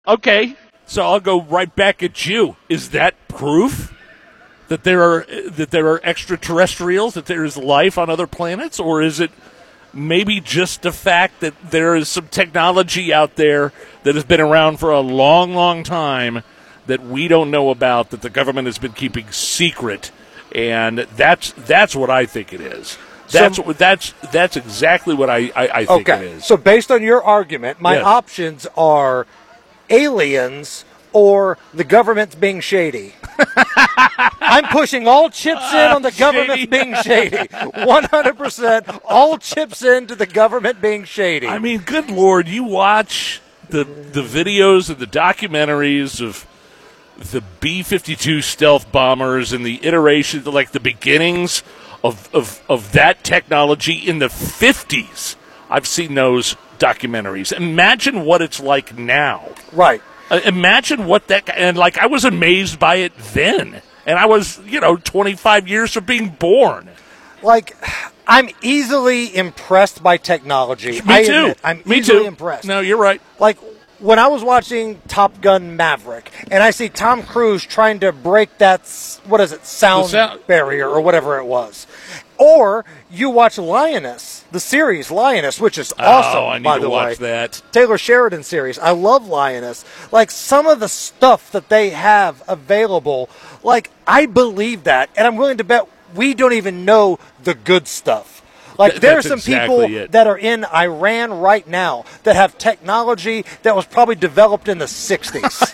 Okay, so I'll go right back at you. Is that proof that there are extraterrestrials, that there is life on other planets, or is it maybe just the fact that there is some technology out there that has been around for a long, long time that we don't know about, that the government has been keeping secret, and that's what I think it is. That's exactly what I think it is. So based on your argument, my options are aliens or the government's being shady. I'm pushing all chips in on the government being shady. 100% all chips into the government being shady. I mean, good Lord, you watch the videos and the documentaries of the B-52 stealth bombers and the iterations, like the beginnings of that technology in the 50s. I've seen those documentaries. Imagine what it's like now. Right. Imagine what and like I was amazed by it then. And I was, 25 years from being born. Like, I'm easily impressed by technology. Me too. Admit, I'm easily impressed. No, you're right. Like, when I was watching Top Gun Maverick, and I see Tom Cruise trying to break that, sound barrier or whatever it was. Or you watch Lioness, the series Lioness, which is awesome, I need by to the watch way. that. Taylor Sheridan series. I love Lioness. Like, some of the stuff that they have available, like, I believe that, and I'm willing to bet we don't even know the good stuff. Like, there are some people that are in Iran right now that have technology that was probably developed in the 60s.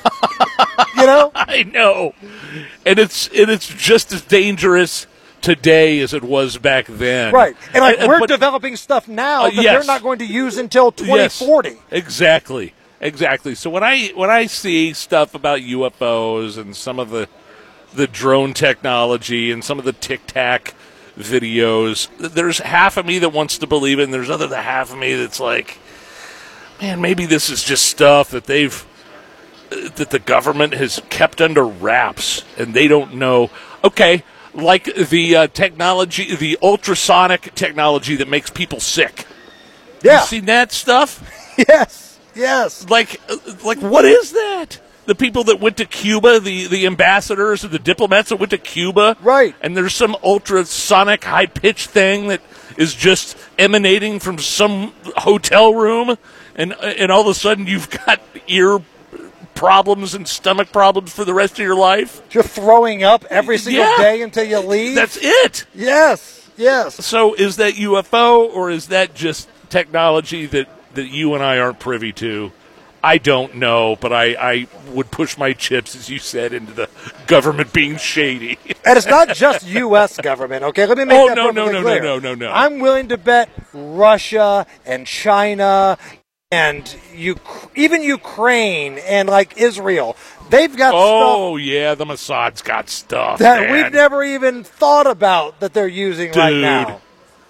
I know. And it's just as dangerous today as it was back then. Right. And we're developing stuff now that they're not going to use until 2040. Yes, exactly. So when I see stuff about UFOs and some of the drone technology and some of the Tic-Tac videos, there's half of me that wants to believe it, and there's other half of me that's like, man, maybe this is just stuff that that the government has kept under wraps and they don't know. Okay, like the technology, the ultrasonic technology that makes people sick. Yeah. You seen that stuff? Yes. Like what is that? The people that went to Cuba, the ambassadors and the diplomats that went to Cuba. Right. And there's some ultrasonic high-pitched thing that is just emanating from some hotel room, and all of a sudden you've got ear problems and stomach problems for the rest of your life. You're throwing up every single day until you leave? That's it. Yes. So is that UFO, or is that just technology that you and I aren't privy to? I don't know, but I would push my chips, as you said, into the government being shady. And it's not just U.S. government, okay? Let me make that perfectly clear. No. I'm willing to bet Russia and China and even Ukraine and, like, Israel, they've got stuff. Oh, yeah, the Mossad's got stuff that we've never even thought about that they're using right now.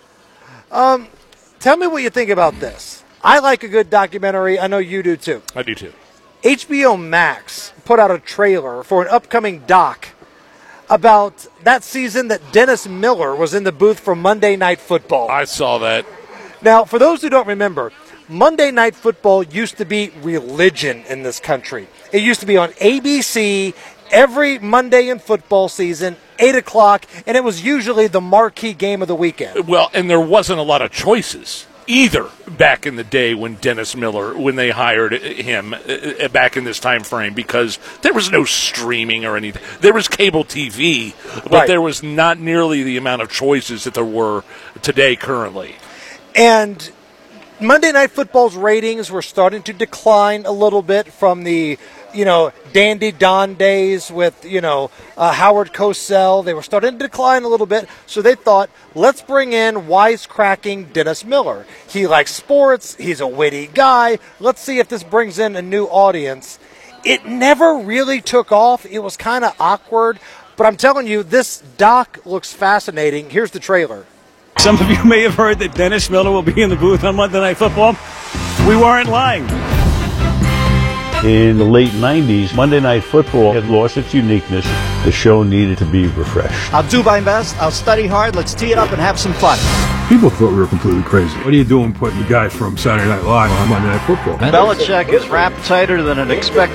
Tell me what you think about this. I like a good documentary. I know you do, too. I do, too. HBO Max put out a trailer for an upcoming doc about that season that Dennis Miller was in the booth for Monday Night Football. I saw that. Now, for those who don't remember, Monday Night Football used to be religion in this country. It used to be on ABC every Monday in football season, 8 o'clock, and it was usually the marquee game of the weekend. Well, and there wasn't a lot of choices either back in the day when Dennis Miller, when they hired him back in this time frame, because there was no streaming or anything. There was cable TV, but there was not nearly the amount of choices that there were today currently. And Monday Night Football's ratings were starting to decline a little bit from the Dandy Don days with, Howard Cosell. They were starting to decline a little bit, so they thought, let's bring in wisecracking Dennis Miller. He likes sports. He's a witty guy. Let's see if this brings in a new audience. It never really took off. It was kind of awkward, but I'm telling you, this doc looks fascinating. Here's the trailer. Some of you may have heard that Dennis Miller will be in the booth on Monday Night Football. We weren't lying. In the late 90s, Monday Night Football had lost its uniqueness. The show needed to be refreshed. I'll do my best. I'll study hard. Let's tee it up and have some fun. People thought we were completely crazy. What are you doing putting the guy from Saturday Night Live on Monday Night Football? Belichick is wrapped tighter than an expected